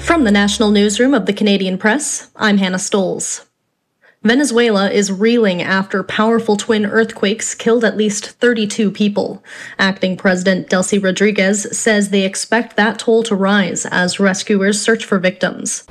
From the National Newsroom of the Canadian Press, I'm Hannah Stoles. Venezuela is reeling after powerful twin earthquakes killed at least 32 people. Acting President Delcy Rodriguez says they expect that toll to rise as rescuers search for victims.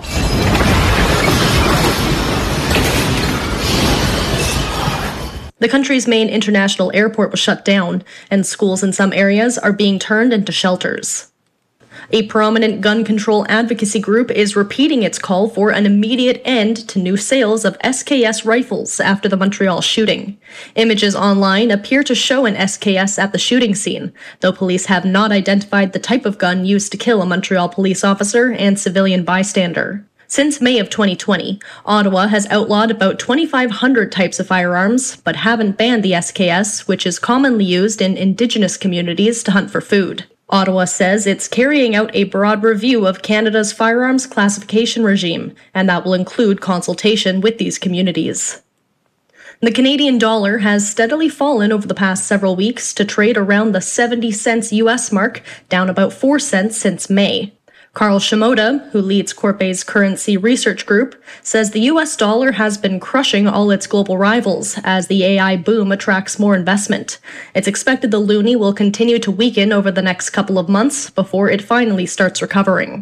The country's main international airport was shut down, and schools in some areas are being turned into shelters. A prominent gun control advocacy group is repeating its call for an immediate end to new sales of SKS rifles after the Montreal shooting. Images online appear to show an SKS at the shooting scene, though police have not identified the type of gun used to kill a Montreal police officer and civilian bystander. Since May of 2020, Ottawa has outlawed about 2,500 types of firearms, but haven't banned the SKS, which is commonly used in Indigenous communities to hunt for food. Ottawa says it's carrying out a broad review of Canada's firearms classification regime, and that will include consultation with these communities. The Canadian dollar has steadily fallen over the past several weeks to trade around the 70 cents US mark, down about 4 cents since May. Carl Shimoda, who leads Corpay's currency research group, says the US dollar has been crushing all its global rivals as the AI boom attracts more investment. It's expected the loonie will continue to weaken over the next couple of months before it finally starts recovering.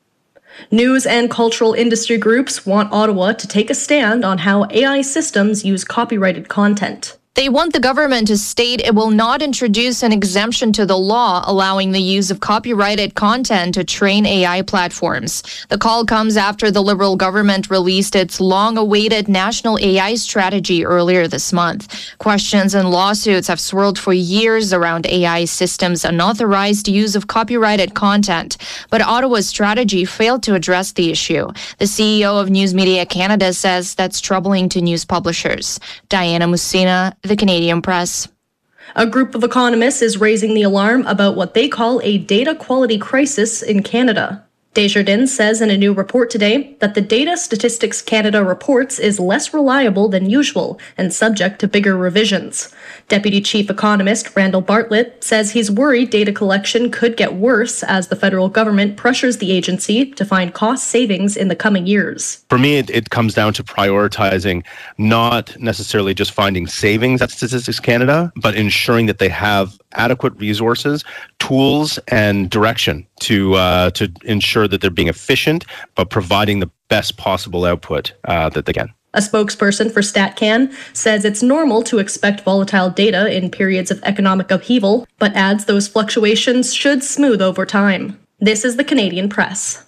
News and cultural industry groups want Ottawa to take a stand on how AI systems use copyrighted content. They want the government to state it will not introduce an exemption to the law allowing the use of copyrighted content to train AI platforms. The call comes after the Liberal government released its long-awaited national AI strategy earlier this month. Questions and lawsuits have swirled for years around AI systems' unauthorized use of copyrighted content, but Ottawa's strategy failed to address the issue. The CEO of News Media Canada says that's troubling to news publishers. Diana Musina, The Canadian Press. A group of economists is raising the alarm about what they call a data quality crisis in Canada. Desjardins says in a new report today that the data Statistics Canada reports is less reliable than usual and subject to bigger revisions. Deputy Chief Economist Randall Bartlett says he's worried data collection could get worse as the federal government pressures the agency to find cost savings in the coming years. For me, it comes down to prioritizing not necessarily just finding savings at Statistics Canada, but ensuring that they have adequate resources, tools, and direction to ensure that they're being efficient, but providing the best possible output that they can. A spokesperson for StatCan says it's normal to expect volatile data in periods of economic upheaval, but adds those fluctuations should smooth over time. This is the Canadian Press.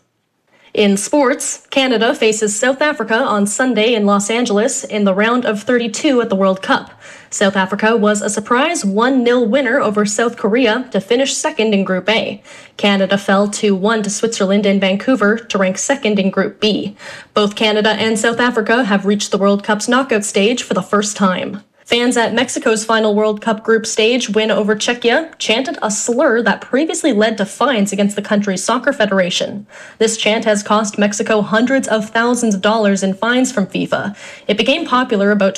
In sports, Canada faces South Africa on Sunday in Los Angeles in the round of 32 at the World Cup. South Africa was a surprise 1-0 winner over South Korea to finish second in Group A. Canada fell 2-1 to Switzerland in Vancouver to rank second in Group B. Both Canada and South Africa have reached the World Cup's knockout stage for the first time. Fans at Mexico's final World Cup group stage win over Czechia chanted a slur that previously led to fines against the country's soccer federation. This chant has cost Mexico hundreds of thousands of dollars in fines from FIFA. It became popular about